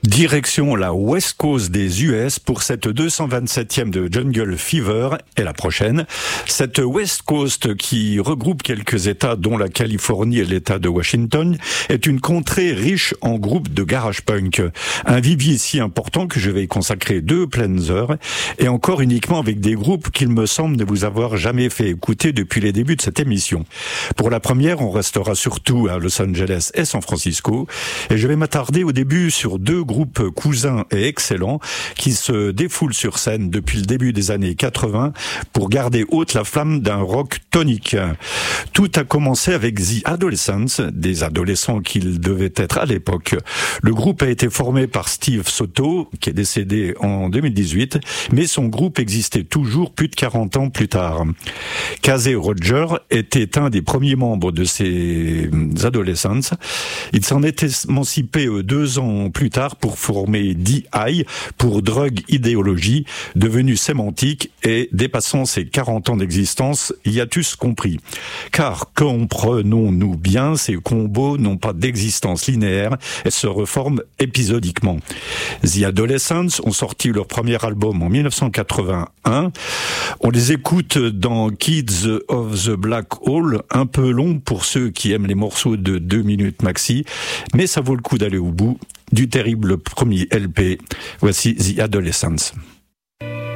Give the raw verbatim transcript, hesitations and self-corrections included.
Direction la West Coast des U S pour cette deux cent vingt-septième de Jungle Fever et la prochaine. Cette West Coast qui regroupe quelques États dont la Californie et l'État de Washington est une contrée riche en groupes de garage punk. Un vivier si important que je vais y consacrer deux pleines heures et encore uniquement avec des groupes qu'il me semble ne vous avoir jamais fait écouter depuis les débuts de cette émission. Pour la première, on restera surtout à Los Angeles et San Francisco et je vais m'attarder au début sur deux groupes cousins et excellents qui se défoulent sur scène depuis le début des années quatre-vingts pour garder haute la flamme d'un rock tonique. Tout a commencé avec The Adolescents, des adolescents qu'ils devaient être à l'époque. Le groupe a été formé par Steve Soto, qui est décédé en deux mille dix-huit, mais son groupe existait toujours plus de quarante ans plus tard. Casey Roger était un des premiers membres de ces Adolescents. Il s'en était émancipé deux ans plus tard pour former D I pour Drug Idéologie, devenu sémantique et dépassant ses quarante ans d'existence, hiatus compris. Car comprenons-nous bien, ces combos n'ont pas d'existence linéaire et se reforment épisodiquement. The Adolescents ont sorti leur premier album en dix-neuf cent quatre-vingt-un. On les écoute dans Kids of the Black Hole, un peu long pour ceux qui aiment les morceaux de deux minutes maxi, mais ça vaut le coup d'aller au bout du terrible premier L P. Voici The Adolescents.